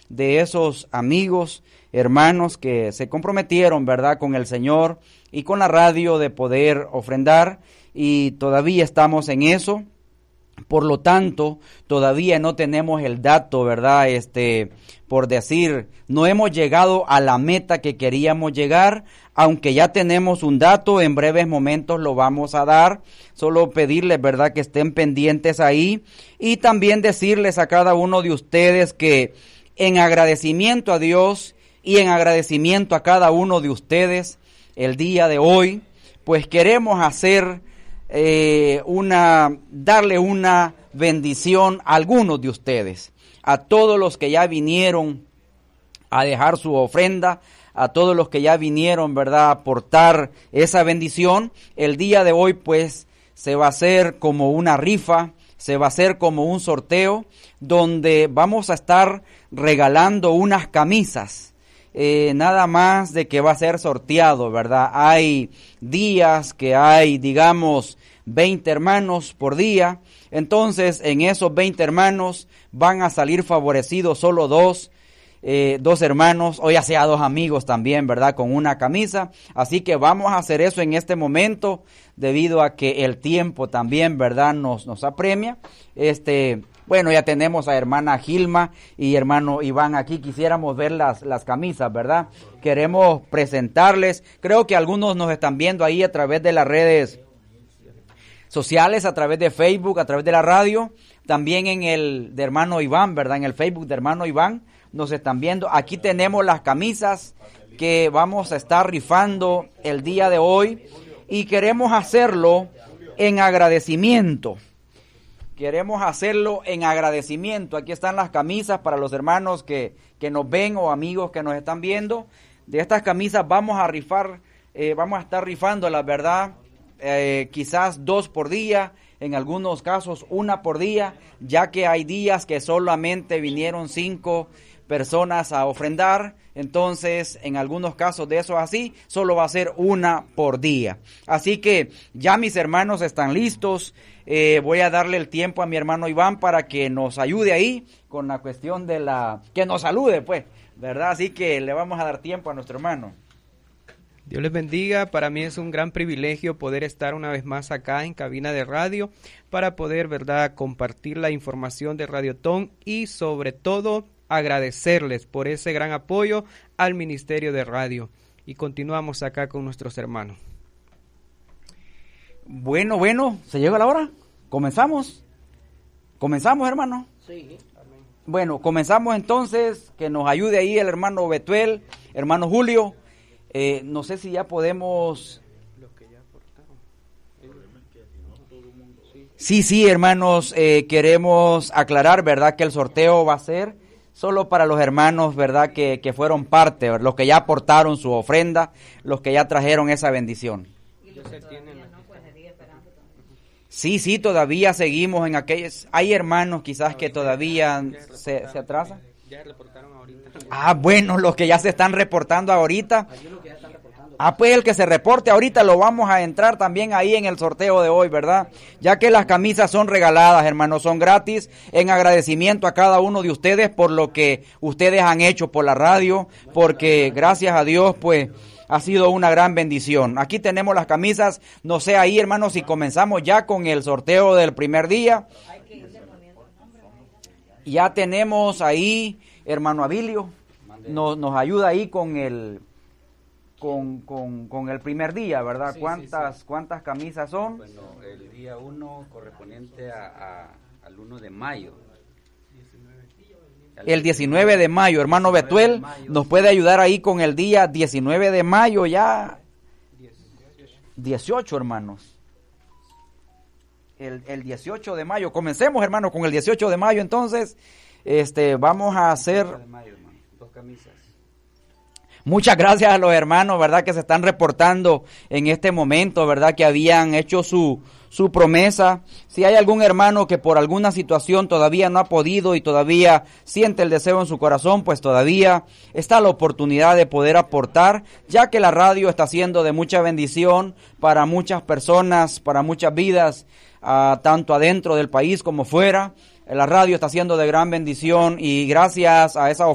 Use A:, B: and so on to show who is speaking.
A: de esos amigos, hermanos que se comprometieron, ¿verdad?, con el Señor y con la radio de poder ofrendar, y todavía estamos en eso. Por lo tanto, todavía no tenemos el dato, ¿verdad? Por decir, no hemos llegado a la meta que queríamos llegar, aunque ya tenemos un dato, en breves momentos lo vamos a dar. Solo pedirles, ¿verdad?, que estén pendientes ahí, y también decirles a cada uno de ustedes que en agradecimiento a Dios y en agradecimiento a cada uno de ustedes, el día de hoy, pues queremos hacer darle una bendición a algunos de ustedes, a todos los que ya vinieron a dejar su ofrenda, a todos los que ya vinieron, ¿verdad?, a aportar esa bendición. El día de hoy, pues, se va a hacer como una rifa, se va a hacer como un sorteo, donde vamos a estar regalando unas camisas. Nada más de que va a ser sorteado, ¿verdad? Hay días que hay, digamos, 20 hermanos por día. Entonces, en esos 20 hermanos van a salir favorecidos solo dos hermanos, o ya sea dos amigos también, ¿verdad?, con una camisa. Así que vamos a hacer eso en este momento, debido a que el tiempo también, ¿verdad?, nos apremia. Bueno, ya tenemos a hermana Gilma y hermano Iván aquí. Quisiéramos ver las camisas, ¿verdad? Queremos presentarles. Creo que algunos nos están viendo ahí a través de las redes sociales, a través de Facebook, a través de la radio. También en el de hermano Iván, ¿verdad? En el Facebook de hermano Iván nos están viendo. Aquí tenemos las camisas que vamos a estar rifando el día de hoy, y queremos hacerlo en agradecimiento. Queremos hacerlo en agradecimiento. Aquí están las camisas para los hermanos que nos ven o amigos que nos están viendo. De estas camisas vamos a rifar, vamos a estar rifando, la verdad, quizás 2 por día, en algunos casos 1 por día, ya que hay días que solamente vinieron 5 personas a ofrendar. Entonces, en algunos casos de eso así, solo va a ser 1 por día. Así que ya mis hermanos están listos. Voy a darle el tiempo a mi hermano Iván para que nos ayude ahí con la cuestión de que nos salude, pues, ¿verdad? Así que le vamos a dar tiempo a nuestro hermano.
B: Dios les bendiga. Para mí es un gran privilegio poder estar una vez más acá en cabina de radio para poder, ¿verdad?, compartir la información de Radiotón, y sobre todo agradecerles por ese gran apoyo al Ministerio de Radio. Y continuamos acá con nuestros hermanos. Bueno, ¿se llegó la hora? ¿Comenzamos? ¿Comenzamos, hermano?
C: Sí.
A: Bueno, comenzamos entonces. Que nos ayude ahí el hermano Betuel, hermano Julio. No sé si ya podemos... Sí, hermanos, queremos aclarar, ¿verdad?, que el sorteo va a ser solo para los hermanos, ¿verdad?, que fueron parte, ¿verdad?, los que ya aportaron su ofrenda, los que ya trajeron esa bendición. Sí, todavía seguimos en aquellos. Hay hermanos quizás que todavía se atrasan.
C: Ya reportaron ahorita.
A: Bueno, los que ya se están reportando ahorita. Pues el que se reporte ahorita lo vamos a entrar también ahí en el sorteo de hoy, ¿verdad? Ya que las camisas son regaladas, hermanos, son gratis, en agradecimiento a cada uno de ustedes por lo que ustedes han hecho por la radio, porque gracias a Dios, pues, ha sido una gran bendición. Aquí tenemos las camisas. No sé ahí, hermanos, si comenzamos ya con el sorteo del primer día. Ya tenemos ahí, hermano Abilio, nos ayuda ahí con el primer día, ¿verdad?
D: Sí,
A: ¿Cuántas camisas son?
D: Bueno, el día 1 correspondiente al 1 de mayo.
A: El 19 de mayo, hermano Betuel, nos puede ayudar ahí con el día 19 de mayo ya. 18, hermanos. El 18 de mayo. Comencemos, hermano, con el 18 de mayo. Entonces, vamos a hacer...
D: 2 camisas.
A: Muchas gracias a los hermanos, ¿verdad?, que se están reportando en este momento, ¿verdad?, que habían hecho su promesa. Si hay algún hermano que por alguna situación todavía no ha podido y todavía siente el deseo en su corazón, pues todavía está la oportunidad de poder aportar, ya que la radio está siendo de mucha bendición para muchas personas, para muchas vidas, tanto adentro del país como fuera. La radio está siendo de gran bendición, y gracias a esa